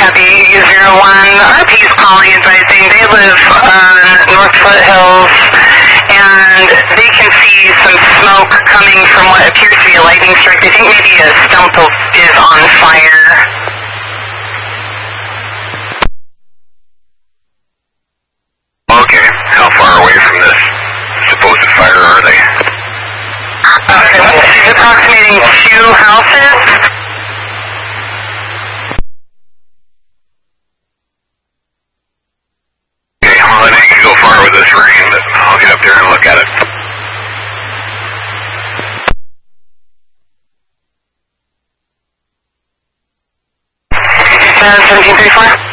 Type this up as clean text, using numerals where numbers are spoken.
copy. 01, RP's calling advising they live on North Foothills, and they can see some smoke coming from what appears to be a lightning strike. They think maybe a stump is on fire. Okay, how far away from this supposed fire are they? She's approximating 2 houses. Okay, well, I didn't go far with this rain, but I'll get up there and look at it. 1734.